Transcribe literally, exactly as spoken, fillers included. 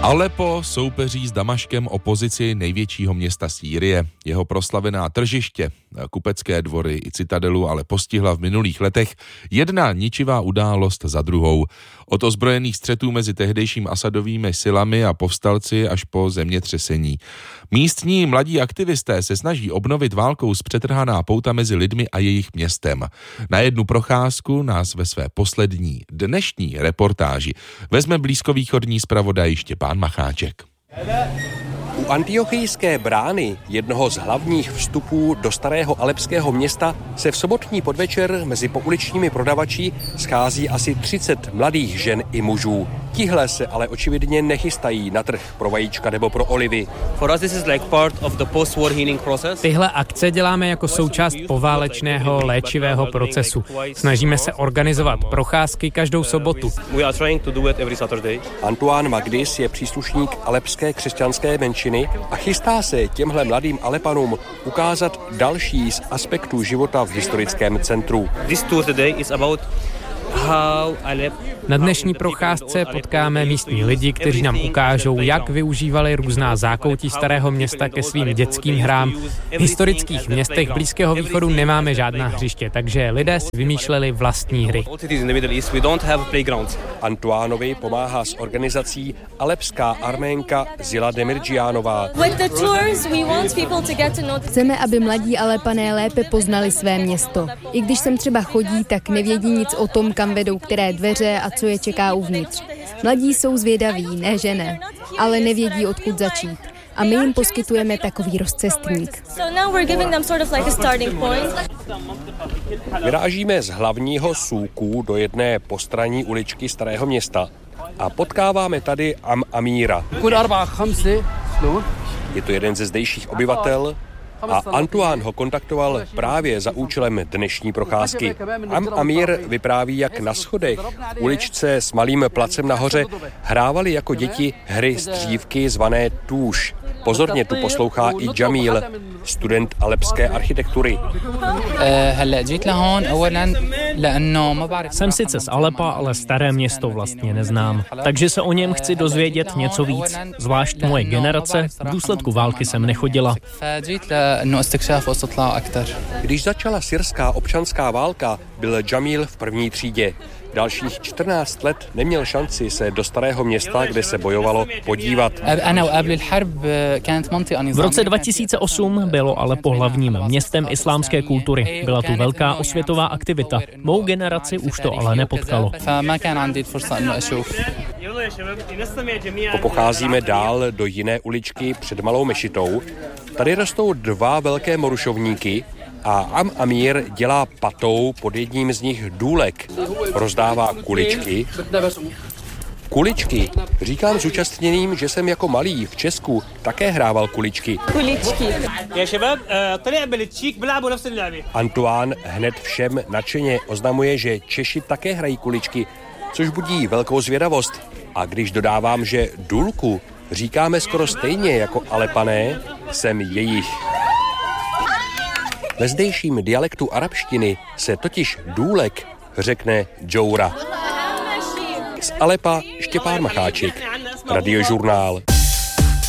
Aleppo soupeří s Damaškem o pozici největšího města Sýrie. Jeho proslavená tržiště, kupecké dvory i citadelu ale postihla v minulých letech jedna ničivá událost za druhou. Od ozbrojených střetů mezi tehdejším Asadovými silami a povstalci až po zemětřesení. Místní mladí aktivisté se snaží obnovit válkou zpřetrhaná pouta mezi lidmi a jejich městem. Na jednu procházku nás ve své poslední dnešní reportáži vezme blízkovýchodní zpravodaj Štěpán Macháček. U Antiochijské brány, jednoho z hlavních vstupů do starého alepského města, se v sobotní podvečer mezi pouličními prodavači schází asi třicet mladých žen i mužů. Tihle se ale očividně nechystají na trh pro vajíčka nebo pro olivy. Tyhle akce děláme jako součást poválečného léčivého procesu. Snažíme se organizovat procházky každou sobotu. Antoine Magdis je příslušník alepské křesťanské menšiny a chystá se těmhle mladým Alepanům ukázat další z aspektů života v historickém centru. Na dnešní procházce potkáme místní lidi, kteří nám ukážou, jak využívali různá zákoutí starého města ke svým dětským hrám. V historických městech Blízkého východu nemáme žádná hřiště, takže lidé si vymýšleli vlastní hry. Antoánovi pomáhá s organizací alepská Arménka Zila Demirjianová. Chceme, aby mladí Alepané lépe poznali své město. I když sem třeba chodí, tak nevědí nic o tom, kam vedou které dveře a co je čeká uvnitř. Mladí jsou zvědaví, ne že ne, ale nevědí, odkud začít. A my jim poskytujeme takový rozcestník. Vyrážíme z hlavního súku do jedné postranní uličky starého města a potkáváme tady Am Amíra. Je to jeden ze zdejších obyvatel a Antoine ho kontaktoval právě za účelem dnešní procházky. Am Amir vypráví, jak na schodech v uličce s malým placem nahoře hrávali jako děti hry z dřívky zvané Túš. Pozorně tu poslouchá i Jamil, student alepské architektury. Jsem sice z Aleppa, ale staré město vlastně neznám. Takže se o něm chci dozvědět něco víc. Zvlášť moje generace, v důsledku války jsem nechodila. Když začala syrská občanská válka, byl Jamil v první třídě. Dalších čtrnáct let neměl šanci se do starého města, kde se bojovalo, podívat. V roce dva tisíce osm bylo Aleppo hlavním městem islámské kultury. Byla tu velká osvětová aktivita. Mou generaci už to ale nepotkalo. Pocházíme dál do jiné uličky před malou mešitou. Tady rostou dva velké morušovníky a Am Amir dělá patou pod jedním z nich důlek. Rozdává kuličky. Kuličky. Říkám zúčastněným, že jsem jako malý v Česku také hrával kuličky. Kuličky. Antoine hned všem nadšeně oznamuje, že Češi také hrají kuličky, což budí velkou zvědavost. A když dodávám, že důlku říkáme skoro stejně jako Alepané, jsem jejich. Ve zdejším dialektu arabštiny se totiž důlek řekne džoura. Z Aleppa Štěpán Macháček, Radiožurnál.